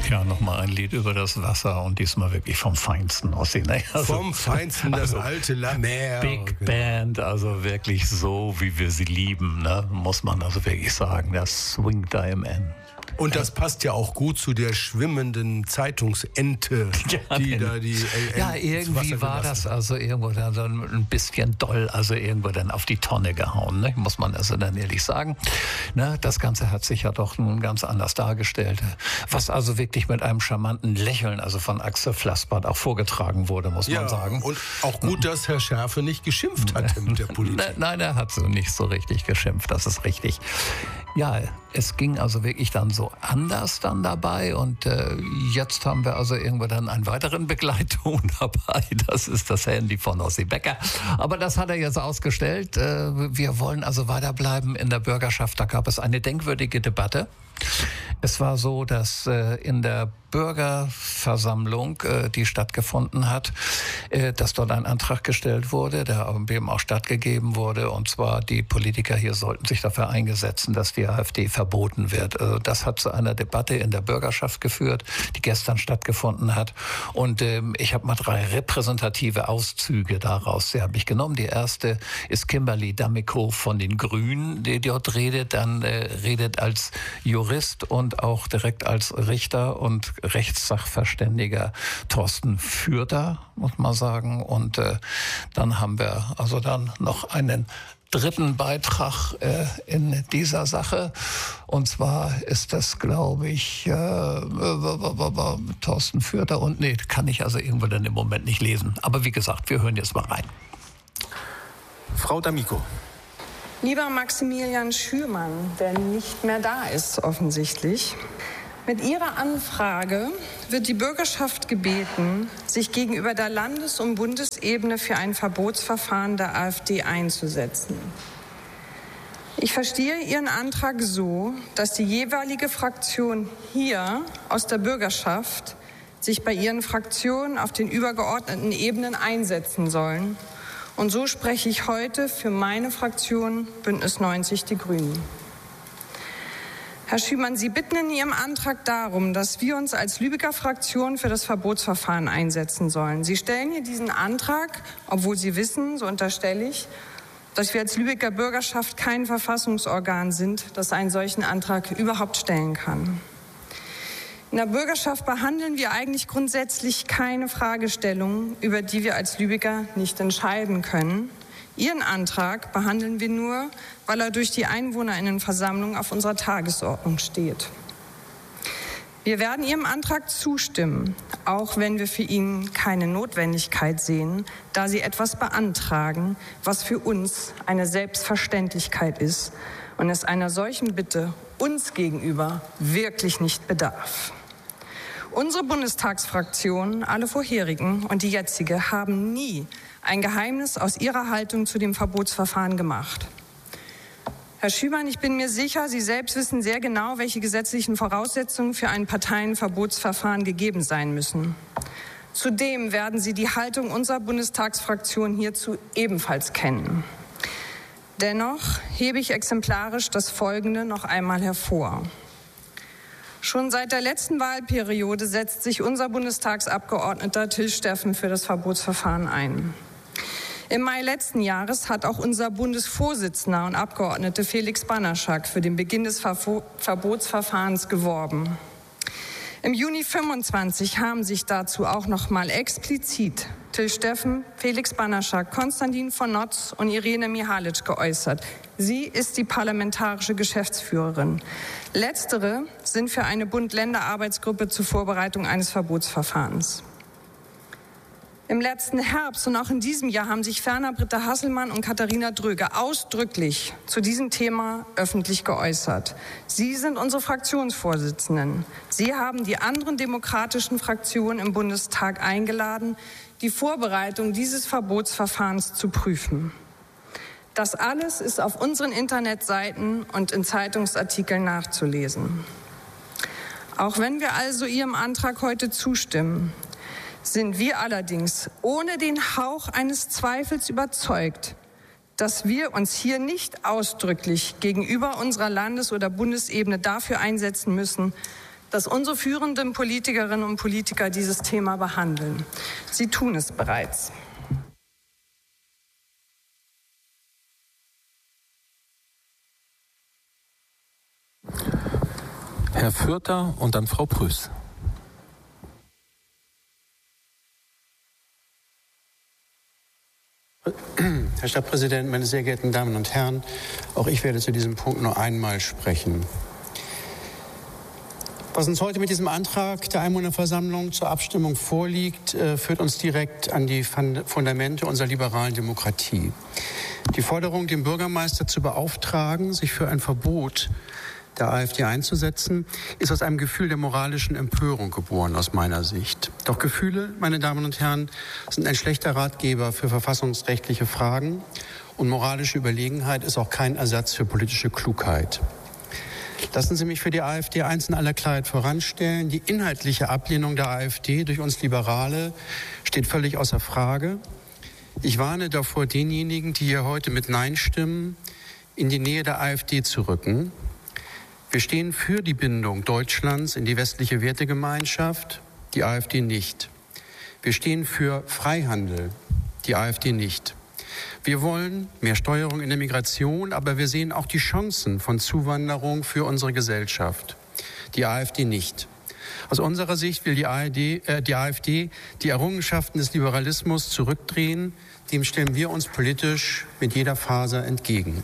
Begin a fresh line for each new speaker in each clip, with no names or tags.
Ja, nochmal ein Lied über das Wasser und diesmal wirklich vom Feinsten Ossi. Ne?
Also, vom Feinsten, das alte La Mer.
Big Band, also wirklich so, wie wir sie lieben, ne? Muss man also wirklich sagen. Das swingt da im N.
Und das passt ja auch gut zu der schwimmenden Zeitungsente, die da die
ja, irgendwie war das also irgendwo dann so ein bisschen doll, also irgendwo dann auf die Tonne gehauen, ne? Muss man also dann ehrlich sagen. Ne? Das Ganze hat sich ja doch nun ganz anders dargestellt. Was also wirklich mit einem charmanten Lächeln, also von Axel Flassbart auch vorgetragen wurde, muss man sagen.
Und auch gut, dass Herr Schärfe nicht geschimpft hat mit der Politik.
Nein, er hat so nicht so richtig geschimpft, das ist richtig. Ja, es ging also wirklich dann so anders dann dabei und jetzt haben wir also irgendwo dann einen weiteren Begleitton dabei. Das ist das Handy von Ossi Becker. Aber das hat er jetzt ausgestellt. Wir wollen also weiterbleiben in der Bürgerschaft. Da gab es eine denkwürdige Debatte. Es war so, dass in der Bürgerversammlung, die stattgefunden hat, dass dort ein Antrag gestellt wurde, der eben auch stattgegeben wurde. Und zwar, die Politiker hier sollten sich dafür einsetzen, dass die AfD verboten wird. Also das hat zu einer Debatte in der Bürgerschaft geführt, die gestern stattgefunden hat. Und ich habe mal 3 repräsentative Auszüge daraus. Die habe ich genommen. Die erste ist Kimberly D'Amico von den Grünen, die dort redet. Dann redet als Jurist und auch direkt als Richter und Rechtssachverständiger Thorsten Fürter, muss man sagen. Und dann haben wir also dann noch einen dritten Beitrag in dieser Sache. Und zwar ist das, glaube ich, Thorsten Fürter und kann ich also irgendwo dann im Moment nicht lesen. Aber wie gesagt, wir hören jetzt mal rein.
Frau D'Amico.
Lieber Maximilian Schürmann, der nicht mehr da ist offensichtlich. Mit Ihrer Anfrage wird die Bürgerschaft gebeten, sich gegenüber der Landes- und Bundesebene für ein Verbotsverfahren der AfD einzusetzen. Ich verstehe Ihren Antrag so, dass die jeweilige Fraktion hier aus der Bürgerschaft sich bei ihren Fraktionen auf den übergeordneten Ebenen einsetzen sollen. Und so spreche ich heute für meine Fraktion Bündnis 90 Die Grünen. Herr Schürmann, Sie bitten in Ihrem Antrag darum, dass wir uns als Lübecker Fraktion für das Verbotsverfahren einsetzen sollen. Sie stellen hier diesen Antrag, obwohl Sie wissen, so unterstelle ich, dass wir als Lübecker Bürgerschaft kein Verfassungsorgan sind, das einen solchen Antrag überhaupt stellen kann. In der Bürgerschaft behandeln wir eigentlich grundsätzlich keine Fragestellungen, über die wir als Lübecker nicht entscheiden können. Ihren Antrag behandeln wir nur, weil er durch die EinwohnerInnenversammlung auf unserer Tagesordnung steht. Wir werden Ihrem Antrag zustimmen, auch wenn wir für ihn keine Notwendigkeit sehen, da Sie etwas beantragen, was für uns eine Selbstverständlichkeit ist und es einer solchen Bitte uns gegenüber wirklich nicht bedarf. Unsere Bundestagsfraktionen, alle vorherigen und die jetzige, haben nie ein Geheimnis aus ihrer Haltung zu dem Verbotsverfahren gemacht. Herr Schürmann, ich bin mir sicher, Sie selbst wissen sehr genau, welche gesetzlichen Voraussetzungen für ein Parteienverbotsverfahren gegeben sein müssen. Zudem werden Sie die Haltung unserer Bundestagsfraktion hierzu ebenfalls kennen. Dennoch hebe ich exemplarisch das Folgende noch einmal hervor. Schon seit der letzten Wahlperiode setzt sich unser Bundestagsabgeordneter Till Steffen für das Verbotsverfahren ein. Im Mai letzten Jahres hat auch unser Bundesvorsitzender und Abgeordnete Felix Banaschak für den Beginn des Verbotsverfahrens geworben. Im Juni 25 haben sich dazu auch noch mal explizit Till Steffen, Felix Banaschak, Konstantin von Notz und Irene Mihalic geäußert. Sie ist die parlamentarische Geschäftsführerin. Letztere sind für eine Bund-Länder-Arbeitsgruppe zur Vorbereitung eines Verbotsverfahrens. Im letzten Herbst und auch in diesem Jahr haben sich ferner Britta Hasselmann und Katharina Dröge ausdrücklich zu diesem Thema öffentlich geäußert. Sie sind unsere Fraktionsvorsitzenden. Sie haben die anderen demokratischen Fraktionen im Bundestag eingeladen, die Vorbereitung dieses Verbotsverfahrens zu prüfen. Das alles ist auf unseren Internetseiten und in Zeitungsartikeln nachzulesen. Auch wenn wir also Ihrem Antrag heute zustimmen, sind wir allerdings ohne den Hauch eines Zweifels überzeugt, dass wir uns hier nicht ausdrücklich gegenüber unserer Landes- oder Bundesebene dafür einsetzen müssen, dass unsere führenden Politikerinnen und Politiker dieses Thema behandeln. Sie tun es bereits.
Herr Fürter und dann Frau Prüß.
Herr Stadtpräsident, meine sehr geehrten Damen und Herren, auch ich werde zu diesem Punkt nur einmal sprechen. Was uns heute mit diesem Antrag der Einwohnerversammlung zur Abstimmung vorliegt, führt uns direkt an die Fundamente unserer liberalen Demokratie. Die Forderung, den Bürgermeister zu beauftragen, sich für ein Verbot der AfD einzusetzen, ist aus einem Gefühl der moralischen Empörung geboren, aus meiner Sicht. Doch Gefühle, meine Damen und Herren, sind ein schlechter Ratgeber für verfassungsrechtliche Fragen und moralische Überlegenheit ist auch kein Ersatz für politische Klugheit. Lassen Sie mich für die AfD eins in aller Klarheit voranstellen. Die inhaltliche Ablehnung der AfD durch uns Liberale steht völlig außer Frage. Ich warne davor, denjenigen, die hier heute mit Nein stimmen, in die Nähe der AfD zu rücken. Wir stehen für die Bindung Deutschlands in die westliche Wertegemeinschaft, die AfD nicht. Wir stehen für Freihandel, die AfD nicht. Wir wollen mehr Steuerung in der Migration, aber wir sehen auch die Chancen von Zuwanderung für unsere Gesellschaft, die AfD nicht. Aus unserer Sicht will die AfD die Errungenschaften des Liberalismus zurückdrehen. Dem stellen wir uns politisch mit jeder Faser entgegen.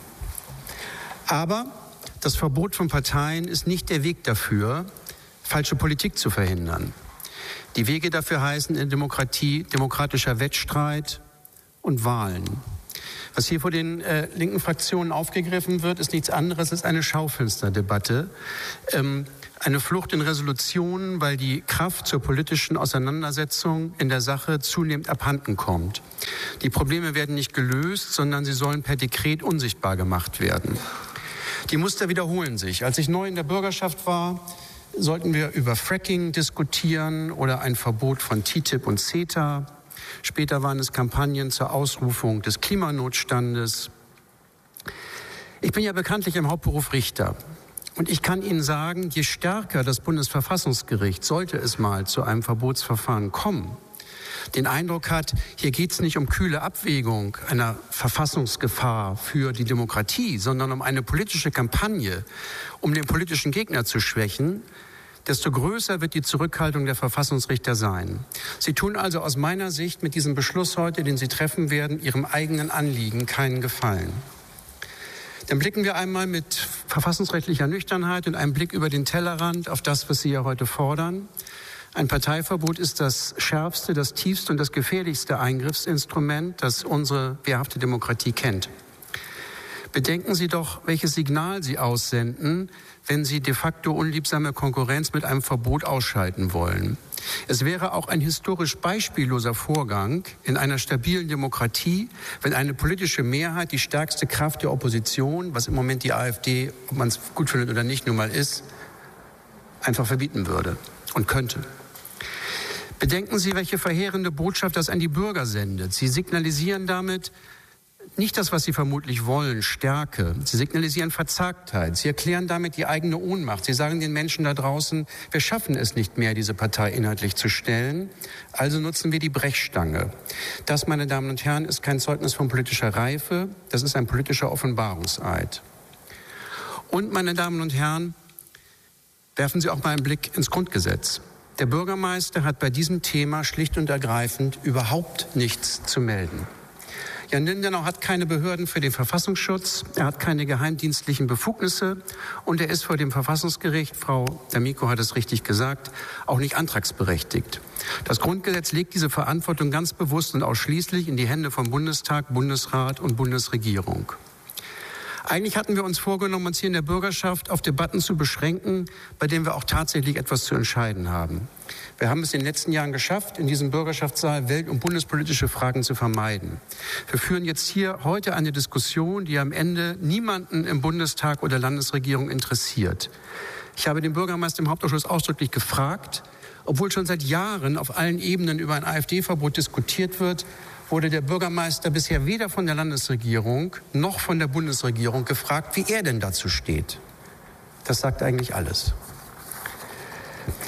Aber das Verbot von Parteien ist nicht der Weg dafür, falsche Politik zu verhindern. Die Wege dafür heißen in Demokratie demokratischer Wettstreit und Wahlen. Was hier vor den linken Fraktionen aufgegriffen wird, ist nichts anderes als eine Schaufensterdebatte. Eine Flucht in Resolutionen, weil die Kraft zur politischen Auseinandersetzung in der Sache zunehmend abhanden kommt. Die Probleme werden nicht gelöst, sondern sie sollen per Dekret unsichtbar gemacht werden. Die Muster wiederholen sich. Als ich neu in der Bürgerschaft war, sollten wir über Fracking diskutieren oder ein Verbot von TTIP und CETA. Später waren es Kampagnen zur Ausrufung des Klimanotstandes. Ich bin ja bekanntlich im Hauptberuf Richter. Und ich kann Ihnen sagen, je stärker das Bundesverfassungsgericht, sollte es mal zu einem Verbotsverfahren kommen, den Eindruck hat, hier geht es nicht um kühle Abwägung einer Verfassungsgefahr für die Demokratie, sondern um eine politische Kampagne, um den politischen Gegner zu schwächen, desto größer wird die Zurückhaltung der Verfassungsrichter sein. Sie tun also aus meiner Sicht mit diesem Beschluss heute, den Sie treffen werden, Ihrem eigenen Anliegen keinen Gefallen. Dann blicken wir einmal mit verfassungsrechtlicher Nüchternheit und einem Blick über den Tellerrand auf das, was Sie ja heute fordern. Ein Parteiverbot ist das schärfste, das tiefste und das gefährlichste Eingriffsinstrument, das unsere wehrhafte Demokratie kennt. Bedenken Sie doch, welches Signal Sie aussenden, wenn Sie de facto unliebsame Konkurrenz mit einem Verbot ausschalten wollen. Es wäre auch ein historisch beispielloser Vorgang in einer stabilen Demokratie, wenn eine politische Mehrheit die stärkste Kraft der Opposition, was im Moment die AfD, ob man es gut findet oder nicht, nun mal ist, einfach verbieten würde und könnte. Bedenken Sie, welche verheerende Botschaft das an die Bürger sendet. Sie signalisieren damit nicht das, was Sie vermutlich wollen, Stärke. Sie signalisieren Verzagtheit. Sie erklären damit die eigene Ohnmacht. Sie sagen den Menschen da draußen, wir schaffen es nicht mehr, diese Partei inhaltlich zu stellen. Also nutzen wir die Brechstange. Das, meine Damen und Herren, ist kein Zeugnis von politischer Reife. Das ist ein politischer Offenbarungseid. Und, meine Damen und Herren, werfen Sie auch mal einen Blick ins Grundgesetz. Der Bürgermeister hat bei diesem Thema schlicht und ergreifend überhaupt nichts zu melden. Jan Lindenau hat keine Behörden für den Verfassungsschutz, er hat keine geheimdienstlichen Befugnisse und er ist vor dem Verfassungsgericht, Frau D'Amico hat es richtig gesagt, auch nicht antragsberechtigt. Das Grundgesetz legt diese Verantwortung ganz bewusst und ausschließlich in die Hände von Bundestag, Bundesrat und Bundesregierung. Eigentlich hatten wir uns vorgenommen, uns hier in der Bürgerschaft auf Debatten zu beschränken, bei denen wir auch tatsächlich etwas zu entscheiden haben. Wir haben es in den letzten Jahren geschafft, in diesem Bürgerschaftssaal welt- und bundespolitische Fragen zu vermeiden. Wir führen jetzt hier heute eine Diskussion, die am Ende niemanden im Bundestag oder Landesregierung interessiert. Ich habe den Bürgermeister im Hauptausschuss ausdrücklich gefragt, obwohl schon seit Jahren auf allen Ebenen über ein AfD-Verbot diskutiert wird, wurde der Bürgermeister bisher weder von der Landesregierung noch von der Bundesregierung gefragt, wie er denn dazu steht. Das sagt eigentlich alles.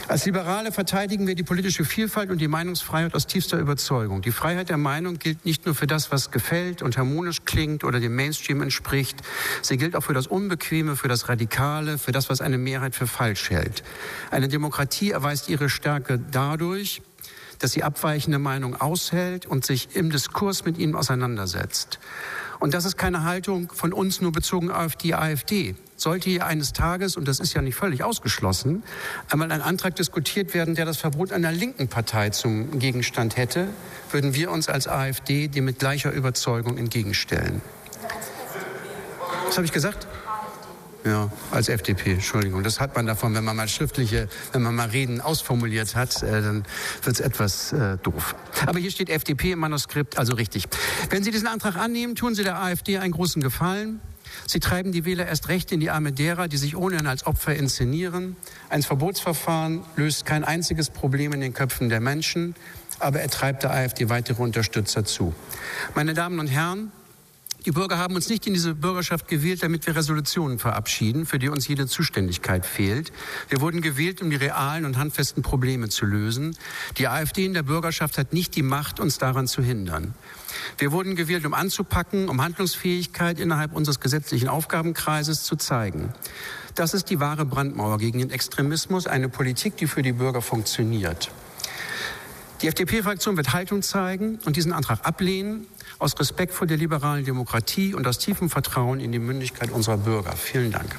Als Liberale verteidigen wir die politische Vielfalt und die Meinungsfreiheit aus tiefster Überzeugung. Die Freiheit der Meinung gilt nicht nur für das, was gefällt und harmonisch klingt oder dem Mainstream entspricht. Sie gilt auch für das Unbequeme, für das Radikale, für das, was eine Mehrheit für falsch hält. Eine Demokratie erweist ihre Stärke dadurch, dass sie abweichende Meinung aushält und sich im Diskurs mit ihnen auseinandersetzt. Und das ist keine Haltung von uns nur bezogen auf die AfD. Sollte hier eines Tages, und das ist ja nicht völlig ausgeschlossen, einmal ein Antrag diskutiert werden, der das Verbot einer linken Partei zum Gegenstand hätte, würden wir uns als AfD dem mit gleicher Überzeugung entgegenstellen. Was habe ich gesagt? Ja, als FDP, Entschuldigung. Das hat man davon, wenn man mal Reden ausformuliert hat, dann wird es etwas doof. Aber hier steht FDP im Manuskript, also richtig. Wenn Sie diesen Antrag annehmen, tun Sie der AfD einen großen Gefallen. Sie treiben die Wähler erst recht in die Arme derer, die sich ohnehin als Opfer inszenieren. Ein Verbotsverfahren löst kein einziges Problem in den Köpfen der Menschen, aber er treibt der AfD weitere Unterstützer zu. Meine Damen und Herren, die Bürger haben uns nicht in diese Bürgerschaft gewählt, damit wir Resolutionen verabschieden, für die uns jede Zuständigkeit fehlt. Wir wurden gewählt, um die realen und handfesten Probleme zu lösen. Die AfD in der Bürgerschaft hat nicht die Macht, uns daran zu hindern. Wir wurden gewählt, um anzupacken, um Handlungsfähigkeit innerhalb unseres gesetzlichen Aufgabenkreises zu zeigen. Das ist die wahre Brandmauer gegen den Extremismus, eine Politik, die für die Bürger funktioniert. Die FDP-Fraktion wird Haltung zeigen und diesen Antrag ablehnen, aus Respekt vor der liberalen Demokratie und aus tiefem Vertrauen in die Mündigkeit unserer Bürger. Vielen Dank.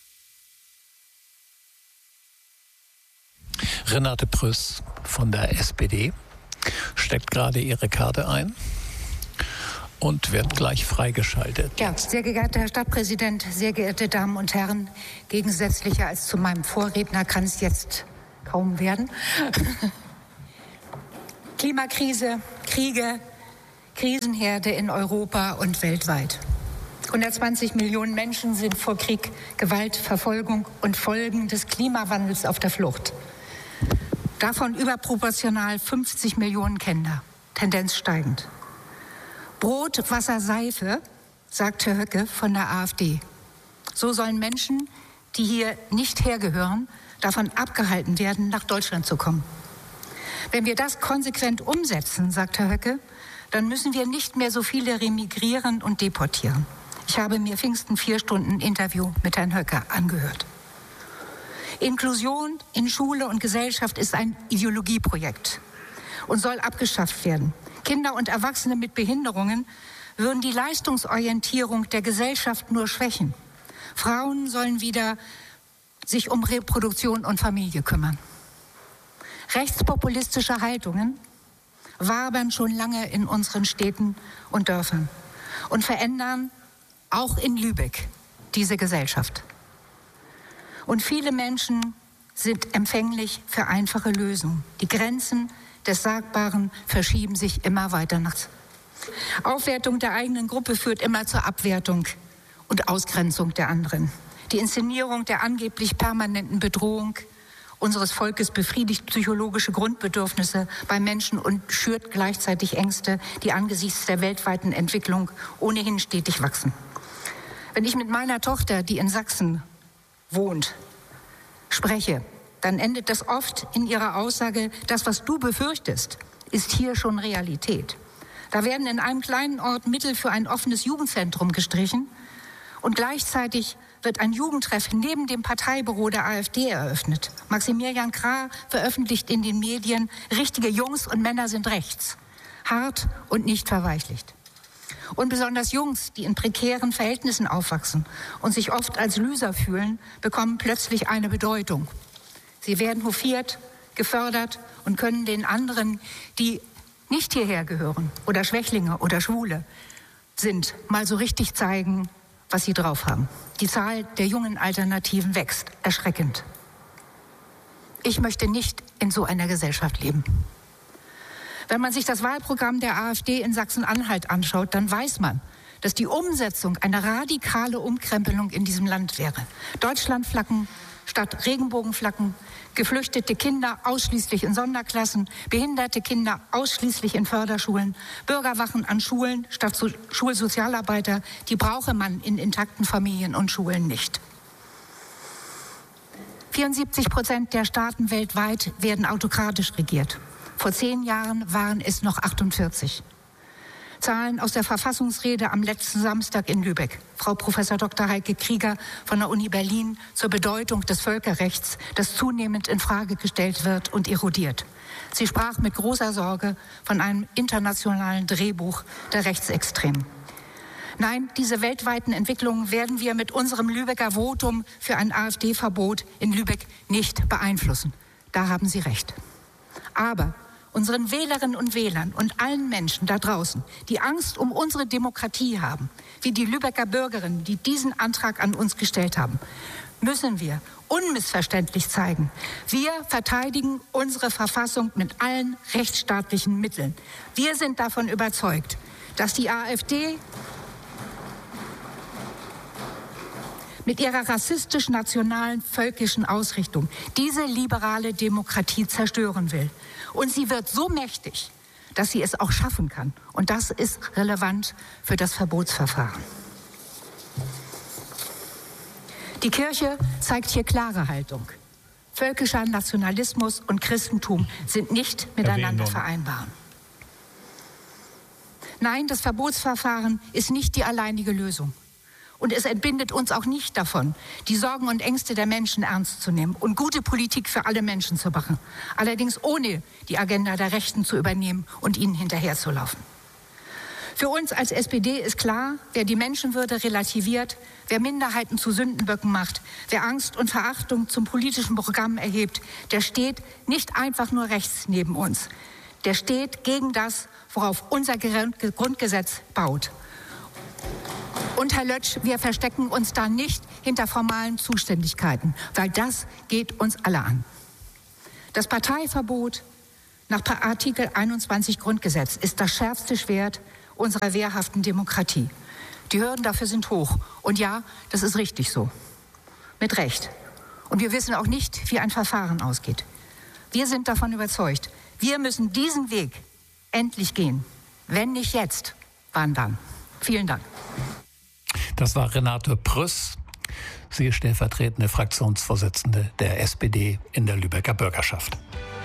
Renate Pröss von der SPD steckt gerade ihre Karte ein und wird gleich freigeschaltet.
Ja, sehr geehrter Herr Stadtpräsident, sehr geehrte Damen und Herren, gegensätzlicher als zu meinem Vorredner kann es jetzt kaum werden. Klimakrise, Kriege, Krisenherde in Europa und weltweit. 120 Millionen Menschen sind vor Krieg, Gewalt, Verfolgung und Folgen des Klimawandels auf der Flucht. Davon überproportional 50 Millionen Kinder, Tendenz steigend. Brot, Wasser, Seife, sagt Herr Höcke von der AfD. So sollen Menschen, die hier nicht hergehören, davon abgehalten werden, nach Deutschland zu kommen. Wenn wir das konsequent umsetzen, sagt Herr Höcke, dann müssen wir nicht mehr so viele remigrieren und deportieren. Ich habe mir Pfingsten 4 Stunden Interview mit Herrn Höcke angehört. Inklusion in Schule und Gesellschaft ist ein Ideologieprojekt und soll abgeschafft werden. Kinder und Erwachsene mit Behinderungen würden die Leistungsorientierung der Gesellschaft nur schwächen. Frauen sollen wieder sich um Reproduktion und Familie kümmern. Rechtspopulistische Haltungen wabern schon lange in unseren Städten und Dörfern und verändern auch in Lübeck diese Gesellschaft. Und viele Menschen sind empfänglich für einfache Lösungen. Die Grenzen des Sagbaren verschieben sich immer weiter nach. Aufwertung der eigenen Gruppe führt immer zur Abwertung und Ausgrenzung der anderen. Die Inszenierung der angeblich permanenten Bedrohung unseres Volkes befriedigt psychologische Grundbedürfnisse bei Menschen und schürt gleichzeitig Ängste, die angesichts der weltweiten Entwicklung ohnehin stetig wachsen. Wenn ich mit meiner Tochter, die in Sachsen wohnt, spreche, dann endet das oft in ihrer Aussage, das, was du befürchtest, ist hier schon Realität. Da werden in einem kleinen Ort Mittel für ein offenes Jugendzentrum gestrichen und gleichzeitig wird ein Jugendtreff neben dem Parteibüro der AfD eröffnet. Maximilian Krah veröffentlicht in den Medien, richtige Jungs und Männer sind rechts, hart und nicht verweichlicht. Und besonders Jungs, die in prekären Verhältnissen aufwachsen und sich oft als Loser fühlen, bekommen plötzlich eine Bedeutung. Sie werden hofiert, gefördert und können den anderen, die nicht hierher gehören oder Schwächlinge oder Schwule sind, mal so richtig zeigen, was sie drauf haben. Die Zahl der jungen Alternativen wächst, erschreckend. Ich möchte nicht in so einer Gesellschaft leben. Wenn man sich das Wahlprogramm der AfD in Sachsen-Anhalt anschaut, dann weiß man, dass die Umsetzung eine radikale Umkrempelung in diesem Land wäre. Deutschlandflaggen statt Regenbogenflaggen, geflüchtete Kinder ausschließlich in Sonderklassen, behinderte Kinder ausschließlich in Förderschulen, Bürgerwachen an Schulen statt Schulsozialarbeiter, die brauche man in intakten Familien und Schulen nicht. 74% der Staaten weltweit werden autokratisch regiert. Vor 10 Jahren waren es noch 48. Zahlen aus der Verfassungsrede am letzten Samstag in Lübeck. Frau Prof. Dr. Heike Krieger von der Uni Berlin zur Bedeutung des Völkerrechts, das zunehmend in Frage gestellt wird und erodiert. Sie sprach mit großer Sorge von einem internationalen Drehbuch der Rechtsextremen. Nein, diese weltweiten Entwicklungen werden wir mit unserem Lübecker Votum für ein AfD-Verbot in Lübeck nicht beeinflussen. Da haben Sie recht. Aber unseren Wählerinnen und Wählern und allen Menschen da draußen, die Angst um unsere Demokratie haben, wie die Lübecker Bürgerinnen, die diesen Antrag an uns gestellt haben, müssen wir unmissverständlich zeigen, wir verteidigen unsere Verfassung mit allen rechtsstaatlichen Mitteln. Wir sind davon überzeugt, dass die AfD mit ihrer rassistisch-nationalen, völkischen Ausrichtung diese liberale Demokratie zerstören will. Und sie wird so mächtig, dass sie es auch schaffen kann. Und das ist relevant für das Verbotsverfahren. Die Kirche zeigt hier klare Haltung. Völkischer Nationalismus und Christentum sind nicht miteinander vereinbar. Nein, das Verbotsverfahren ist nicht die alleinige Lösung. Und es entbindet uns auch nicht davon, die Sorgen und Ängste der Menschen ernst zu nehmen und gute Politik für alle Menschen zu machen. Allerdings ohne die Agenda der Rechten zu übernehmen und ihnen hinterherzulaufen. Für uns als SPD ist klar, wer die Menschenwürde relativiert, wer Minderheiten zu Sündenböcken macht, wer Angst und Verachtung zum politischen Programm erhebt, der steht nicht einfach nur rechts neben uns. Der steht gegen das, worauf unser Grundgesetz baut. Und Herr Lötsch, wir verstecken uns da nicht hinter formalen Zuständigkeiten, weil das geht uns alle an. Das Parteiverbot nach Artikel 21 Grundgesetz ist das schärfste Schwert unserer wehrhaften Demokratie. Die Hürden dafür sind hoch. Und ja, das ist richtig so. Mit Recht. Und wir wissen auch nicht, wie ein Verfahren ausgeht. Wir sind davon überzeugt, wir müssen diesen Weg endlich gehen. Wenn nicht jetzt, wann dann? Vielen Dank.
Das war Renate Prüss. Sie ist stellvertretende Fraktionsvorsitzende der SPD in der Lübecker Bürgerschaft.